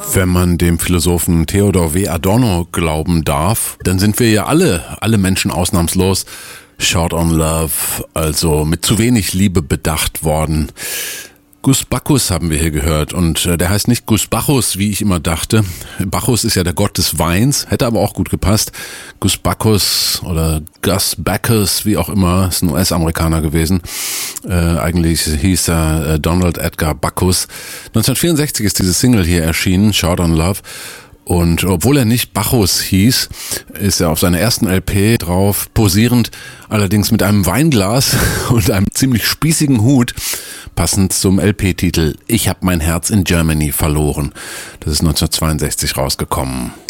Wenn man dem Philosophen Theodor W. Adorno glauben darf, dann sind wir ja alle Menschen ausnahmslos short on love, also mit zu wenig Liebe bedacht worden. Gus Bacchus haben wir hier gehört und der heißt nicht Gus Bacchus, wie ich immer dachte. Bacchus ist ja der Gott des Weins, hätte aber auch gut gepasst. Gus Bacchus oder Gus Bacchus, wie auch immer, ist ein US-Amerikaner gewesen. Eigentlich hieß er Donald Edgar Bacchus. 1964 ist diese Single hier erschienen, Short on Love. Und obwohl er nicht Bacchus hieß, ist er auf seiner ersten LP drauf, posierend, allerdings mit einem Weinglas und einem ziemlich spießigen Hut, passend zum LP-Titel Ich hab mein Herz in Germany verloren. Das ist 1962 rausgekommen.